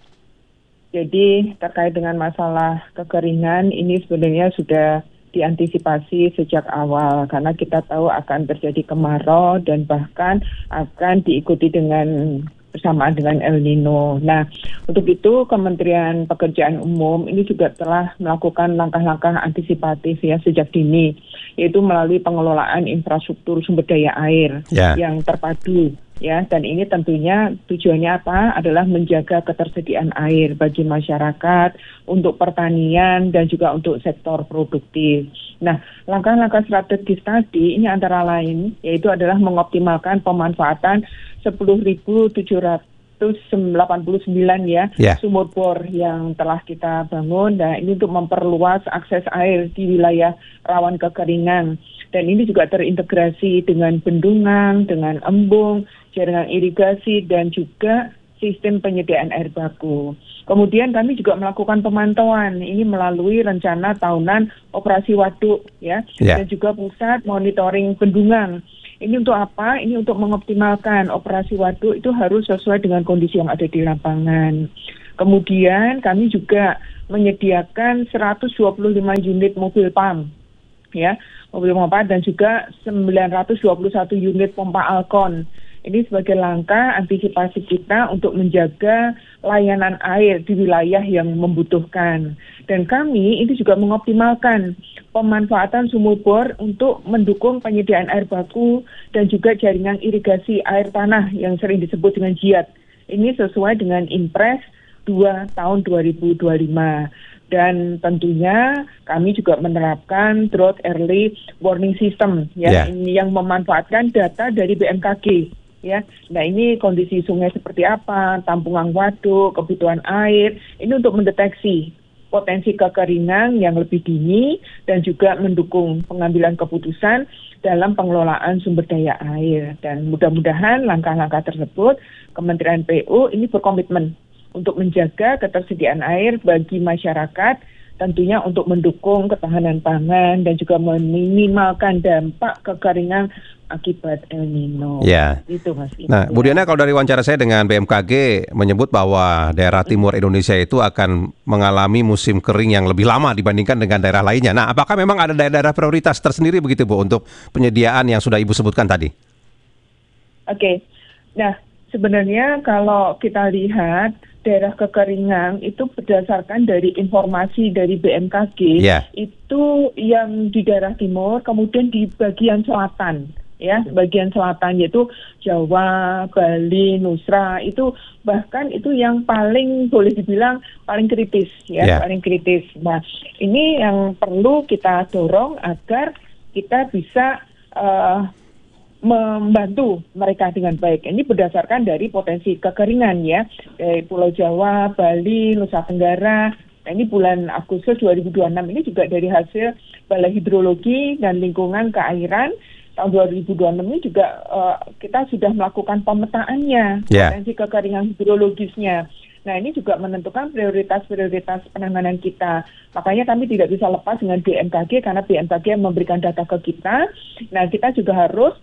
Jadi terkait dengan masalah kekeringan ini sebenarnya sudah diantisipasi sejak awal karena kita tahu akan terjadi kemarau dan bahkan akan diikuti dengan bersamaan dengan El Nino. Nah, untuk itu Kementerian Pekerjaan Umum ini juga telah melakukan langkah-langkah antisipatif ya sejak dini, yaitu melalui pengelolaan infrastruktur sumber daya air yeah. yang terpadu. Ya, dan ini tentunya tujuannya apa? Adalah menjaga ketersediaan air bagi masyarakat, untuk pertanian dan juga untuk sektor produktif. Nah, langkah-langkah strategis tadi ini antara lain yaitu adalah mengoptimalkan pemanfaatan sepuluh ribu tujuh ratus delapan puluh sembilan ya yeah. sumur bor yang telah kita bangun. Nah, ini untuk memperluas akses air di wilayah rawan kekeringan. Dan ini juga terintegrasi dengan bendungan, dengan embung, jaringan irigasi, dan juga sistem penyediaan air baku. Kemudian kami juga melakukan pemantauan ini melalui rencana tahunan operasi waduk ya, yeah. dan juga pusat monitoring bendungan. Ini untuk apa? Ini untuk mengoptimalkan operasi waduk itu harus sesuai dengan kondisi yang ada di lapangan. Kemudian kami juga menyediakan seratus dua puluh lima unit mobil pump ya, mobil pompa dan juga sembilan ratus dua puluh satu unit pompa Alkon. Ini sebagai langkah antisipasi kita untuk menjaga layanan air di wilayah yang membutuhkan. Dan kami ini juga mengoptimalkan pemanfaatan sumur bor untuk mendukung penyediaan air baku dan juga jaringan irigasi air tanah yang sering disebut dengan JIAT. Ini sesuai dengan Impres dua tahun dua ribu dua puluh lima. Dan tentunya kami juga menerapkan drought early warning system ya, yeah. ini yang memanfaatkan data dari B M K G ya. Nah, ini kondisi sungai seperti apa, tampungan waduk, kebutuhan air, ini untuk mendeteksi potensi kekeringan yang lebih dini dan juga mendukung pengambilan keputusan dalam pengelolaan sumber daya air. Dan mudah-mudahan langkah-langkah tersebut Kementerian P U ini berkomitmen untuk menjaga ketersediaan air bagi masyarakat, tentunya untuk mendukung ketahanan pangan dan juga meminimalkan dampak kekeringan akibat El Nino. Ya. Itu Mas. Nah, Bu Diana, kalau dari wawancara saya dengan B M K G menyebut bahwa daerah timur Indonesia itu akan mengalami musim kering yang lebih lama dibandingkan dengan daerah lainnya. Nah, apakah memang ada daerah-daerah prioritas tersendiri begitu Bu untuk penyediaan yang sudah Ibu sebutkan tadi? Oke. Nah, sebenarnya kalau kita lihat daerah kekeringan itu berdasarkan dari informasi dari B M K G, yeah. itu yang di daerah timur, kemudian di bagian selatan, ya, bagian selatan yaitu Jawa, Bali, Nusra, itu bahkan itu yang paling boleh dibilang paling kritis, ya, yeah. paling kritis. Nah, ini yang perlu kita dorong agar kita bisa uh, membantu mereka dengan baik. Ini berdasarkan dari potensi kekeringan, ya, dari Pulau Jawa, Bali, Nusa Tenggara. Nah, ini bulan Agustus dua ribu dua puluh enam ini juga dari hasil Balai Hidrologi dan Lingkungan Keairan tahun dua ribu dua puluh enam ini juga uh, kita sudah melakukan pemetaannya, yeah. potensi kekeringan hidrologisnya. Nah, ini juga menentukan prioritas-prioritas penanganan kita. Makanya kami tidak bisa lepas dengan B M K G karena B M K G memberikan data ke kita. Nah, kita juga harus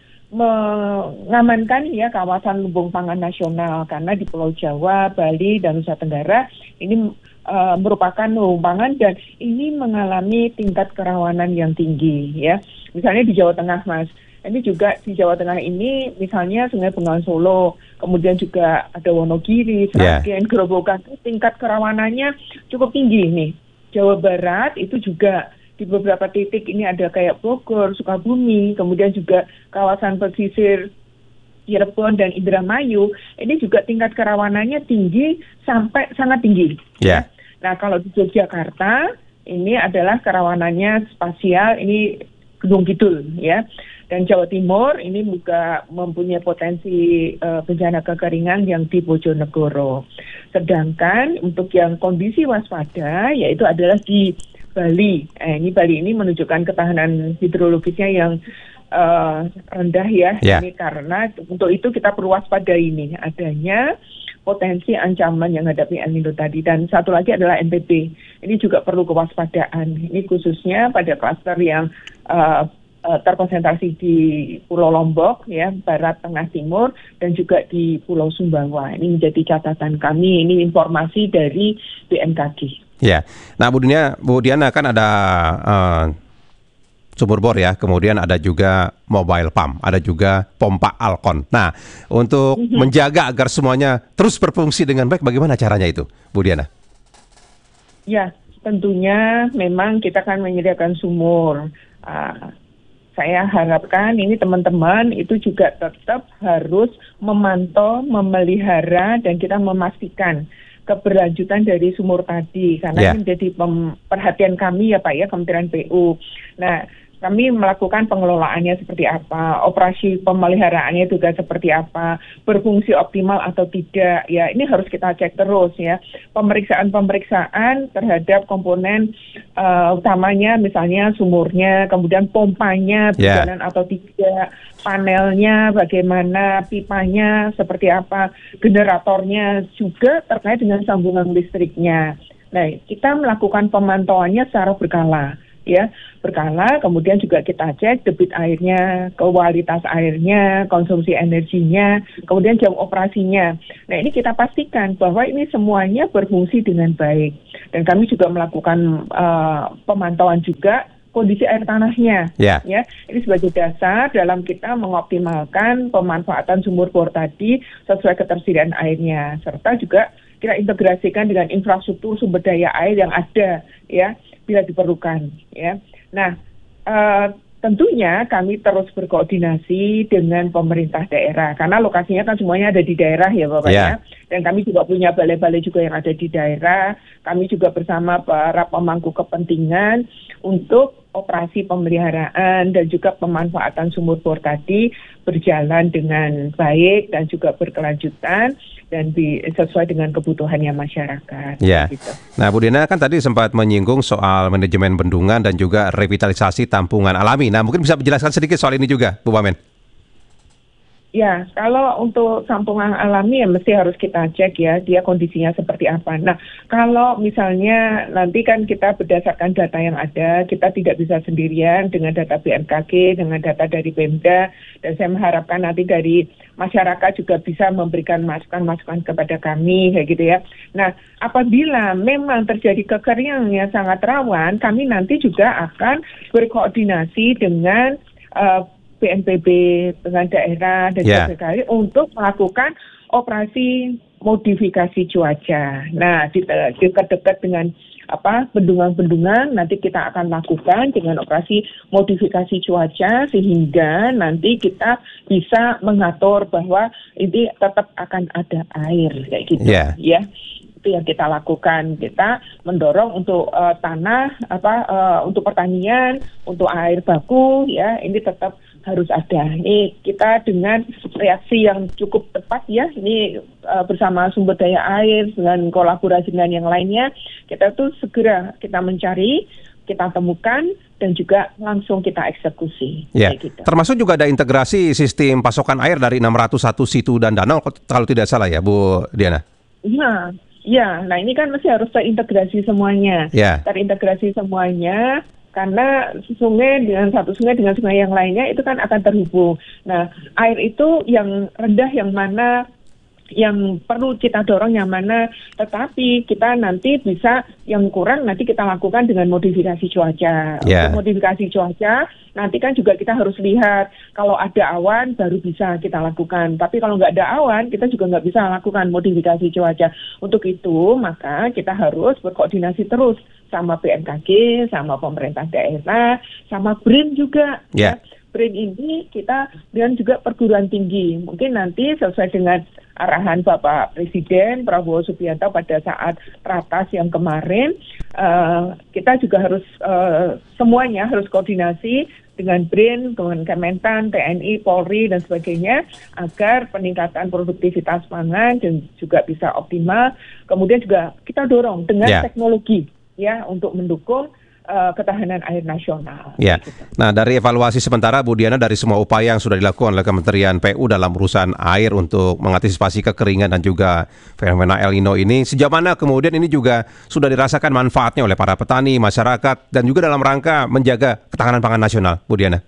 mengamankan ya kawasan lumbung pangan nasional karena di Pulau Jawa, Bali, dan Nusa Tenggara ini uh, merupakan lumbung pangan dan ini mengalami tingkat kerawanan yang tinggi, ya. Misalnya di Jawa Tengah, Mas. Ini juga di Jawa Tengah ini misalnya Sungai Bengawan Solo, kemudian juga ada Wonogiri, Sragen, yeah. Gerobokan, tingkat kerawanannya cukup tinggi nih. Jawa Barat itu juga di beberapa titik ini ada kayak Bogor, Sukabumi, kemudian juga kawasan pesisir Cirebon dan Indramayu, ini juga tingkat kerawanannya tinggi sampai sangat tinggi. Yeah. Nah, kalau di Yogyakarta ini adalah kerawanannya spasial, ini Gunung Kidul, ya. Dan Jawa Timur ini juga mempunyai potensi uh, bencana kekeringan yang di Bojonegoro. Sedangkan untuk yang kondisi waspada yaitu adalah di Bali. Eh, ini Bali ini menunjukkan ketahanan hidrologisnya yang uh, rendah, ya. Yeah. Ini karena untuk itu kita perlu waspada ini adanya potensi ancaman yang menghadapi El Nino tadi. Dan satu lagi adalah N T B. Ini juga perlu kewaspadaan. Ini khususnya pada klaster yang uh, uh, terkonsentrasi di Pulau Lombok, ya, Barat, Tengah, Timur, dan juga di Pulau Sumbawa. Ini menjadi catatan kami. Ini informasi dari B M K G. Ya, nah Bu Diana, Bu Diana kan ada uh, sumur bor, ya, kemudian ada juga mobile pump, ada juga pompa Alkon. Nah, untuk mm-hmm. menjaga agar semuanya terus berfungsi dengan baik, bagaimana caranya itu, Bu Diana? Ya, tentunya memang kita akan menyediakan sumur. Uh, saya harapkan ini teman-teman itu juga tetap harus memantau, memelihara, dan kita memastikan keberlanjutan dari sumur tadi karena yeah. ini menjadi pem- perhatian kami, ya Pak, ya, Kementerian P U. Nah, kami melakukan pengelolaannya seperti apa, operasi pemeliharaannya juga seperti apa, berfungsi optimal atau tidak, ya ini harus kita cek terus, ya. Pemeriksaan-pemeriksaan terhadap komponen uh, utamanya misalnya sumurnya, kemudian pompanya berjalan yeah. atau tidak, panelnya bagaimana, pipanya seperti apa, generatornya juga terkait dengan sambungan listriknya. Nah, kita melakukan pemantauannya secara berkala. Ya, berkala, kemudian juga kita cek debit airnya, kualitas airnya, konsumsi energinya, kemudian jam operasinya. Nah, ini kita pastikan bahwa ini semuanya berfungsi dengan baik. Dan kami juga melakukan uh, pemantauan juga kondisi air tanahnya. Yeah. Ya, ini sebagai dasar dalam kita mengoptimalkan pemanfaatan sumur bor tadi sesuai ketersediaan airnya, serta juga kita integrasikan dengan infrastruktur sumber daya air yang ada, ya, bila diperlukan, ya. Nah, uh, tentunya kami terus berkoordinasi dengan pemerintah daerah karena lokasinya kan semuanya ada di daerah, ya Bapak, yeah. ya. Dan kami juga punya balai-balai juga yang ada di daerah. Kami juga bersama para pemangku kepentingan untuk operasi pemeliharaan dan juga pemanfaatan sumur bor tadi berjalan dengan baik dan juga berkelanjutan dan di, sesuai dengan kebutuhannya masyarakat. Ya. Gitu. Nah, Bu Diana kan tadi sempat menyinggung soal manajemen bendungan dan juga revitalisasi tampungan alami. Nah, mungkin bisa menjelaskan sedikit soal ini juga, Bu Wamen. Ya, kalau untuk tampungan alami ya mesti harus kita cek ya, dia kondisinya seperti apa. Nah, kalau misalnya nanti kan kita berdasarkan data yang ada, kita tidak bisa sendirian dengan data B M K G, dengan data dari Pemda, dan saya mengharapkan nanti dari masyarakat juga bisa memberikan masukan-masukan kepada kami, kayak gitu ya. Nah, apabila memang terjadi kekeringan yang sangat rawan, kami nanti juga akan berkoordinasi dengan uh, B N P B dengan daerah dan yeah. juga B K I untuk melakukan operasi modifikasi cuaca. Nah, dekat-dekat dengan apa bendungan-bendungan nanti kita akan lakukan dengan operasi modifikasi cuaca sehingga nanti kita bisa mengatur bahwa ini tetap akan ada air kayak gitu yeah. ya. Itu yang kita lakukan, kita mendorong untuk uh, tanah apa uh, untuk pertanian, untuk air baku ya, ini tetap harus ada. Ini kita dengan reaksi yang cukup tepat ya, ini uh, bersama sumber daya air dengan kolaborasi dengan yang lainnya, kita tuh segera kita mencari, kita temukan dan juga langsung kita eksekusi. Ya. Gitu. Termasuk juga ada integrasi sistem pasokan air dari enam ratus satu situ dan danau kalau tidak salah ya, Bu Diana. Iya. Ya, nah ini kan mesti harus terintegrasi semuanya, yeah. terintegrasi semuanya, karena sungai dengan satu sungai dengan sungai yang lainnya itu kan akan terhubung. Nah, air itu yang rendah yang mana, yang perlu kita dorong yang mana, tetapi kita nanti bisa yang kurang nanti kita lakukan dengan modifikasi cuaca. Yeah. Untuk modifikasi cuaca, nanti kan juga kita harus lihat kalau ada awan baru bisa kita lakukan. Tapi kalau nggak ada awan, kita juga nggak bisa lakukan modifikasi cuaca. Untuk itu, maka kita harus berkoordinasi terus sama B M K G, sama pemerintah daerah, sama B R I N juga. Yeah. Ya. B R I N ini kita dengan juga perguruan tinggi. Mungkin nanti sesuai dengan arahan Bapak Presiden Prabowo Subianto pada saat ratas yang kemarin, uh, kita juga harus uh, semuanya harus koordinasi dengan B R I N, dengan Kementan, T N I, Polri dan sebagainya agar peningkatan produktivitas pangan dan juga bisa optimal. Kemudian juga kita dorong dengan yeah. teknologi ya untuk mendukung Uh, ketahanan air nasional. Ya. Gitu. Nah, dari evaluasi sementara Bu Diana dari semua upaya yang sudah dilakukan oleh Kementerian P U dalam urusan air untuk mengantisipasi kekeringan dan juga fenomena El Nino ini, sejauh mana kemudian ini juga sudah dirasakan manfaatnya oleh para petani, masyarakat dan juga dalam rangka menjaga ketahanan pangan nasional, Bu Diana?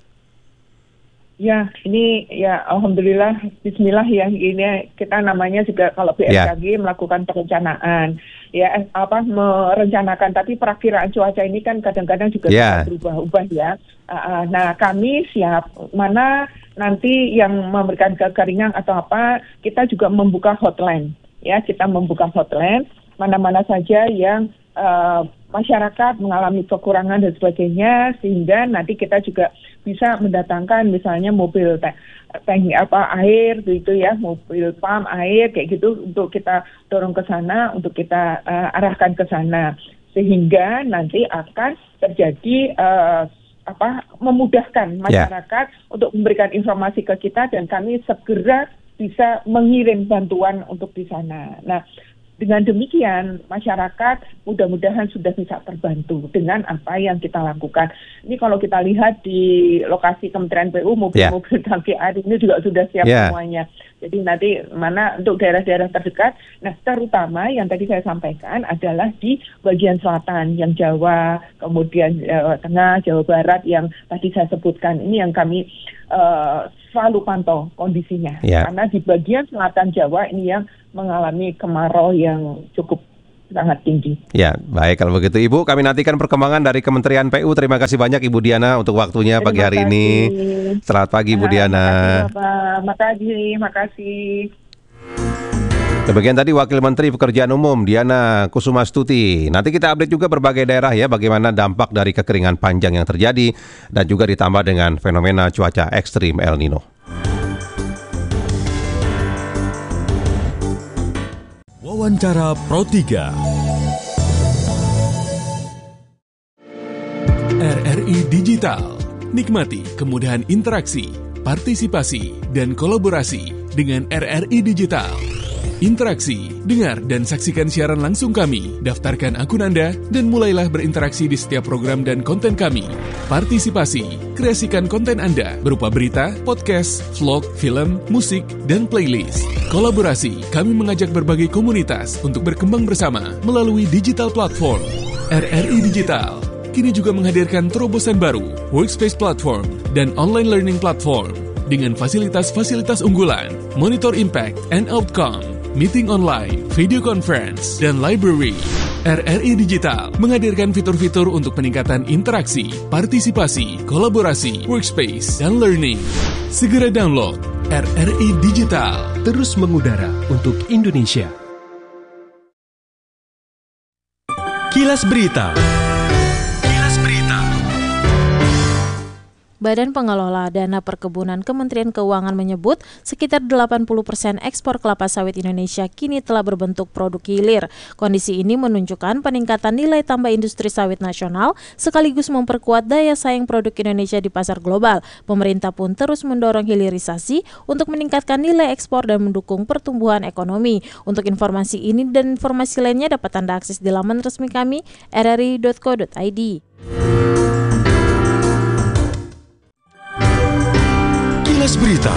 Ya, ini ya alhamdulillah, bismillah ya, ini kita namanya juga kalau B M K G yeah. melakukan perencanaan. Ya, apa merencanakan, tapi perakiraan cuaca ini kan kadang-kadang juga yeah. bisa berubah-ubah ya. Uh, nah, kami siap mana nanti yang memberikan kekeringan atau apa, kita juga membuka hotline. Ya, kita membuka hotline mana-mana saja yang uh, masyarakat mengalami kekurangan dan sebagainya, sehingga nanti kita juga bisa mendatangkan misalnya mobil tank apa air gitu ya, mobil pump air kayak gitu untuk kita dorong ke sana, untuk kita uh, arahkan ke sana, sehingga nanti akan terjadi uh, apa memudahkan masyarakat yeah. untuk memberikan informasi ke kita dan kami segera bisa mengirim bantuan untuk di sana. Nah, dengan demikian, masyarakat mudah-mudahan sudah bisa terbantu dengan apa yang kita lakukan. Ini kalau kita lihat di lokasi Kementerian P U, mobil-mobil yeah. tangki air ini juga sudah siap yeah. semuanya. Jadi nanti mana untuk daerah-daerah terdekat, nah terutama yang tadi saya sampaikan adalah di bagian selatan, yang Jawa, kemudian Jawa Tengah, Jawa Barat yang tadi saya sebutkan. Ini yang kami uh, selalu pantau kondisinya. Yeah. Karena di bagian selatan Jawa ini yang mengalami kemarau yang cukup sangat tinggi. Ya, baik kalau begitu Ibu, kami nantikan perkembangan dari Kementerian P U. Terima kasih banyak Ibu Diana untuk waktunya Terima pagi hari kasih. ini. Selamat pagi Ibu Diana. Terima kasih, terima kasih. Demikian tadi Wakil Menteri Pekerjaan Umum Diana Kusumastuti. Nanti kita update juga berbagai daerah ya, bagaimana dampak dari kekeringan panjang yang terjadi dan juga ditambah dengan fenomena cuaca ekstrim El Nino. Wawancara Pro tiga. R R I Digital. Nikmati kemudahan interaksi, partisipasi, dan kolaborasi dengan R R I Digital. Interaksi, dengar dan saksikan siaran langsung kami, daftarkan akun Anda, dan mulailah berinteraksi di setiap program dan konten kami. Partisipasi, kreasikan konten Anda berupa berita, podcast, vlog, film, musik, dan playlist. Kolaborasi, kami mengajak berbagai komunitas untuk berkembang bersama melalui digital platform. R R I Digital kini juga menghadirkan terobosan baru, workspace platform, dan online learning platform dengan fasilitas-fasilitas unggulan, monitor impact and outcome, meeting online, video conference, dan library. R R I Digital menghadirkan fitur-fitur untuk peningkatan interaksi, partisipasi, kolaborasi, workspace, dan learning. Segera download R R I Digital. Terus mengudara untuk Indonesia. Kilas Berita. Badan Pengelola Dana Perkebunan Kementerian Keuangan menyebut sekitar delapan puluh persen ekspor kelapa sawit Indonesia kini telah berbentuk produk hilir. Kondisi ini menunjukkan peningkatan nilai tambah industri sawit nasional sekaligus memperkuat daya saing produk Indonesia di pasar global. Pemerintah pun terus mendorong hilirisasi untuk meningkatkan nilai ekspor dan mendukung pertumbuhan ekonomi. Untuk informasi ini dan informasi lainnya dapat Anda akses di laman resmi kami r r i dot co dot i d. Kilas Berita.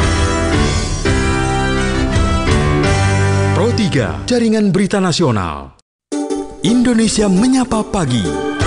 Pro tiga, Jaringan Berita Nasional. Indonesia Menyapa Pagi.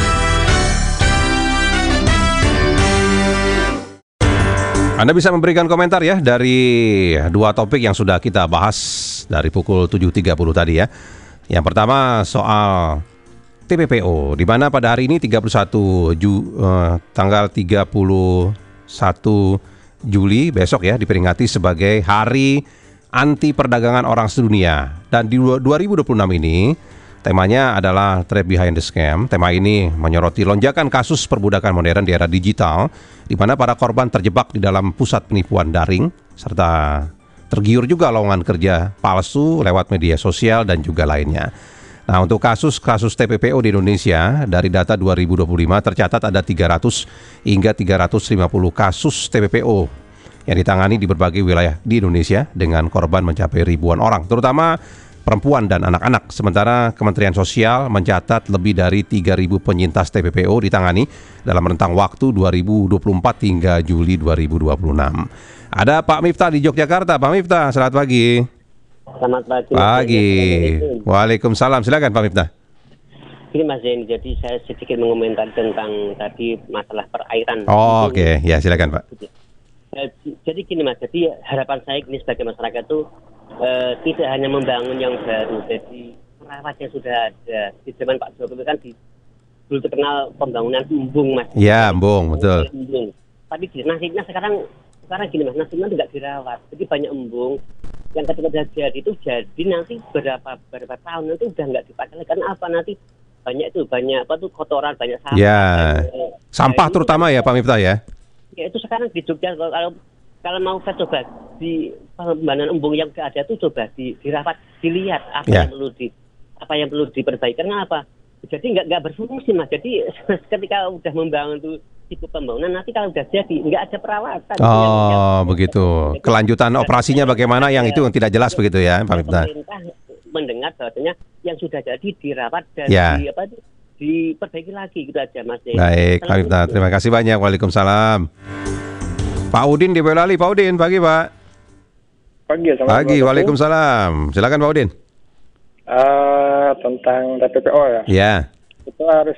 Anda bisa memberikan komentar ya dari dua topik yang sudah kita bahas dari pukul tujuh tiga puluh tadi ya. Yang pertama soal T P P O, di mana pada hari ini tiga puluh satu Ju, uh, tanggal tiga puluh satu Juli besok ya diperingati sebagai Hari Anti Perdagangan Orang Sedunia. Dan di dua ribu dua puluh enam ini temanya adalah Trap Behind the Scam. Tema ini menyoroti lonjakan kasus perbudakan modern di era digital, di mana para korban terjebak di dalam pusat penipuan daring serta tergiur juga lowongan kerja palsu lewat media sosial dan juga lainnya. Nah, untuk kasus-kasus T P P O di Indonesia, dari data dua ribu dua puluh lima tercatat ada tiga ratus hingga tiga ratus lima puluh kasus T P P O yang ditangani di berbagai wilayah di Indonesia dengan korban mencapai ribuan orang, terutama perempuan dan anak-anak. Sementara Kementerian Sosial mencatat lebih dari tiga ribu penyintas T P P O ditangani dalam rentang waktu dua ribu dua puluh empat hingga Juli dua ribu dua puluh enam. Ada Pak Miftah di Yogyakarta. Pak Miftah, selamat pagi. Selamat pagi. Pagi. Waalaikumsalam. Silakan Pak Miftah. Ini Mas Zain, jadi saya sedikit mengomentari tentang tadi masalah perairan. Oh, oke. Okay. Ya, silakan Pak. Jadi gini Mas, jadi harapan saya ini sebagai masyarakat itu eh, tidak hanya membangun yang baru, jadi merawat yang sudah ada. Di zaman Pak Jokowi kan di, dulu terkenal pembangunan embung Mas. Ya, embung, betul. Embung. Tapi di nasibnya sekarang sekarang gini Mas, nasibnya tidak dirawat. Jadi banyak embung yang ketika sudah jadi itu jadi nanti berapa berapa tahun nanti udah nggak dipakai lagi. Karena apa, nanti banyak itu banyak apa tuh kotoran, banyak sampah. Ya, dan, eh, sampah nah, terutama ya Pak Miftah ya. Ya itu sekarang di Jogja kalau kalau mau kita coba di pembangunan embung yang sudah ada itu coba di, dirawat, dilihat apa ya. yang perlu di apa yang perlu diperbaiki. Karena apa? Jadi nggak nggak berfungsi Mas. Jadi ketika udah membangun itu tipe pembangunan, nanti kalau udah jadi nggak ada perawatan. Oh yang, yang, begitu. Kelanjutan operasinya bagaimana yang itu yang tidak jelas begitu ya Pak Miftah. Pemerintah mendengar bahwasanya yang sudah jadi dirawat dan ya. di apa diperbaiki lagi gitu aja Mas. Baik Pak Miftah, terima kasih banyak. Waalaikumsalam. Pak Udin di Boyolali. Pak Udin, pagi Pak. Pagi. Pagi. Waalaikumsalam. Silakan Pak Udin. Uh, tentang T P P O ya. Ya. Itu harus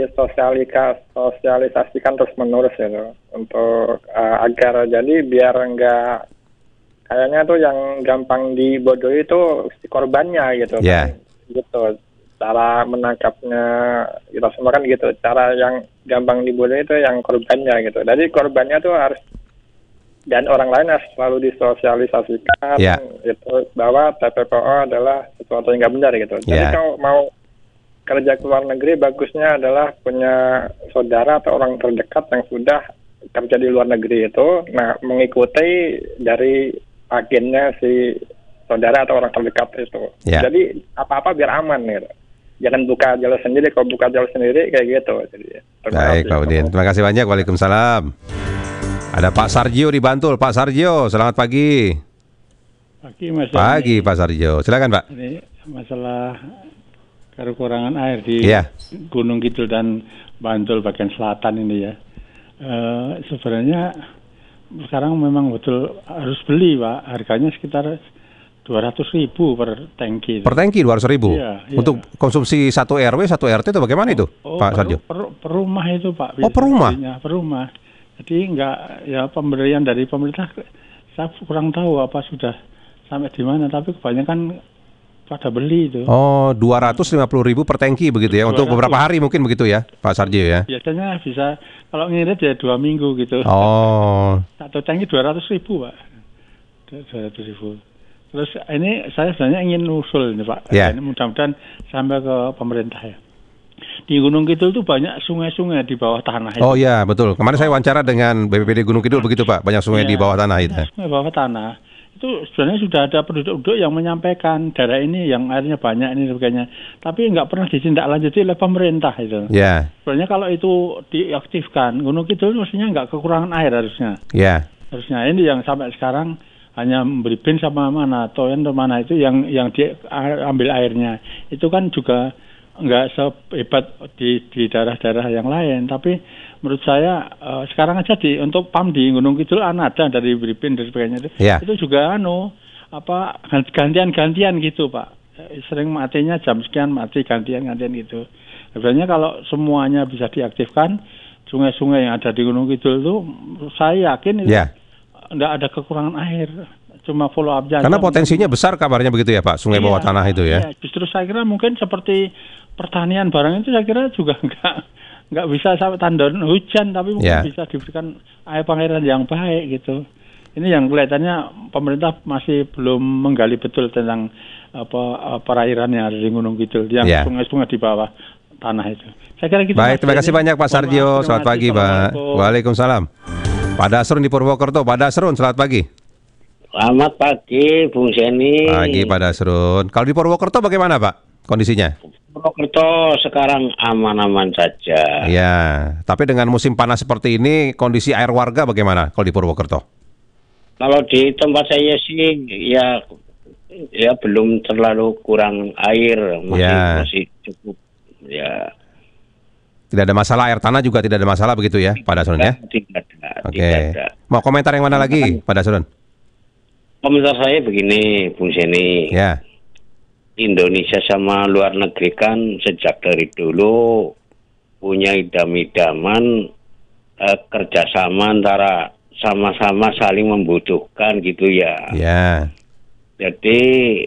disosialisasikan terus menerus ya tuh, untuk uh, agar jadi biar enggak kayaknya tuh yang gampang dibodohi itu si korbannya gitu. Ya. Kan? Gitu. Cara menangkapnya kita semua kan gitu. Cara yang gampang dibodohi itu yang korbannya gitu. Jadi korbannya tuh harus dan orang lain harus selalu disosialisasikan ya. Itu bahwa T P P O adalah sesuatu yang nggak benar gitu. Jadi ya. kalau mau kerja ke luar negeri, bagusnya adalah punya saudara atau orang terdekat yang sudah kerja di luar negeri itu, nah mengikuti dari agennya si saudara atau orang terdekat itu. Ya. Jadi apa-apa biar aman gitu. jangan buka jalur sendiri, kalau buka jalur sendiri kayak gitu. Jadi, baik Pak Udin, terima kasih banyak. Waalaikumsalam. Ada Pak Sarjo di Bantul. Pak Sarjo, selamat pagi. Pagi Mas. Pagi Pak Sarjo, silakan Pak. Ini masalah kekurangan air di yeah. Gunung Kidul dan Bantul bagian selatan ini ya. E, sebenarnya sekarang memang betul harus beli Pak, harganya sekitar dua ratus ribu per tangki. Per tangki dua ratus ribu? Iya, iya. Untuk konsumsi satu R W, satu R T itu bagaimana itu oh, Pak per, Sarjo? Per, per rumah itu Pak. Oh per rumah? Per rumah. Jadi enggak, ya pemberian dari pemerintah saya kurang tahu apa sudah sampai di mana, tapi kebanyakan pada beli itu. Oh, dua ratus lima puluh ribu per tangki begitu ya, dua ratus untuk beberapa hari mungkin begitu ya Pak Sarjo ya? Biasanya bisa, kalau ngirit ya dua minggu gitu. Oh. Satu tangki dua ratus ribu Pak. dua ratus ribu. Terus ini saya sebenarnya ingin usul ini Pak. Yeah. Ini mudah-mudahan sampai ke pemerintah ya. Di Gunung Kidul itu banyak sungai-sungai di bawah tanah itu. Oh iya betul. Kemarin saya wawancara dengan B P P D Gunung Kidul begitu Pak. Banyak sungai yeah. di bawah tanah itu. Sungai bawah tanah. Itu sebenarnya sudah ada penduduk-penduduk yang menyampaikan daerah ini yang airnya banyak ini sebagainya. Tapi nggak pernah ditindaklanjuti oleh pemerintah itu. Iya. Yeah. Sebenarnya kalau itu diaktifkan, Gunung Kidul mestinya nggak kekurangan air harusnya. Iya. Yeah. Harusnya ini yang sampai sekarang hanya memberi bin sama mana, toyan atau mana itu yang yang diambil airnya. Itu kan juga nggak sehebat di di daerah-daerah yang lain. Tapi menurut saya uh, sekarang aja di untuk P A M di Gunung Kidul ada dari Bripin dan sebagainya itu, yeah. itu juga anu apa gantian-gantian gitu Pak. Sering matinya jam sekian mati gantian-gantian gitu. Sebenarnya kalau semuanya bisa diaktifkan, sungai-sungai yang ada di Gunung Kidul itu saya yakin itu yeah. nggak ada kekurangan air. Cuma follow up aja. Karena potensinya besar kabarnya begitu ya Pak, sungai iya, bawah tanah itu ya. Iya, justru saya kira mungkin seperti pertanian barang itu saya kira juga nggak nggak bisa sampai tanda hujan, tapi mungkin yeah. bisa diberikan air pengairan yang baik gitu. Ini yang kelihatannya pemerintah masih belum menggali betul tentang apa perairan yang ada di Gunung Kidul, yang yeah. sungai-sungai di bawah tanah itu. Saya kira gitu. Baik, terima kasih banyak Pak Sarjo. Selamat pagi Pak. Waalaikumsalam. Pak Dasrun di Purwokerto. Pak Dasrun, selamat pagi. Selamat pagi, Bung Seni. Pagi, Pak Dasrun. Kalau di Purwokerto bagaimana, Pak, kondisinya? Purwokerto sekarang aman-aman saja. Ya, tapi dengan musim panas seperti ini, kondisi air warga bagaimana kalau di Purwokerto? Kalau di tempat saya sih, ya, ya belum terlalu kurang air, masih ya. masih cukup. Ya. Tidak ada masalah, air tanah juga tidak ada masalah begitu ya, Pak Dasrun ya? Tidak ada. Oke. Okay. Mau komentar yang mana lagi, Pak Dasrun? Komentar saya begini, Bung Seni. Ya. Indonesia sama luar negeri kan sejak dari dulu punya idam-idaman eh, kerjasama antara sama-sama saling membutuhkan gitu ya. Ya. Jadi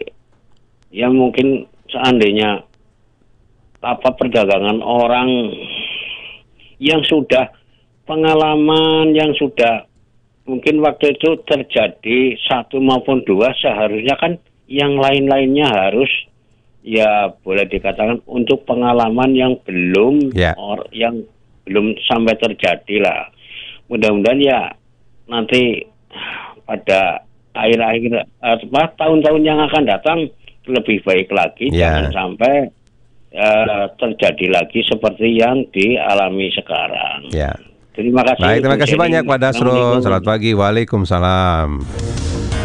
ya mungkin seandainya apa perdagangan orang yang sudah pengalaman yang sudah mungkin waktu itu terjadi satu maupun dua, seharusnya kan yang lain-lainnya harus ya boleh dikatakan untuk pengalaman yang belum yeah. or yang belum sampai terjadi lah. Mudah-mudahan ya nanti pada akhir-akhir apa tahun-tahun yang akan datang lebih baik lagi, yeah. jangan sampai Uh, terjadi lagi seperti yang dialami sekarang. Ya. Terima kasih. Baik, terima kasih banyak Pak Dasrun. Selamat pagi. Waalaikumsalam.